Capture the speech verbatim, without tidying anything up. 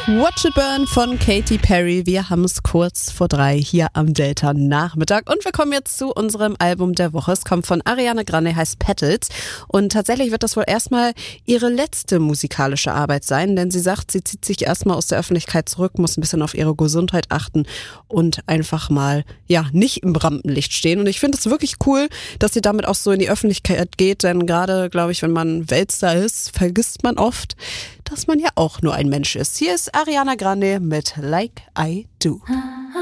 Watch It Burn von Katy Perry. Wir haben es kurz vor drei hier am Delta Nachmittag und wir kommen jetzt zu unserem Album der Woche. Es kommt von Ariana Grande, heißt Petals und tatsächlich wird das wohl erstmal ihre letzte musikalische Arbeit sein, denn sie sagt, sie zieht sich erstmal aus der Öffentlichkeit zurück, muss ein bisschen auf ihre Gesundheit achten und einfach mal, ja, nicht im Rampenlicht stehen. Und ich finde es wirklich cool, dass sie damit auch so in die Öffentlichkeit geht, denn gerade, glaube ich, wenn man Weltstar ist, vergisst man oft, dass man ja auch nur ein Mensch ist. Hier ist Ariana Grande mit Like I Do.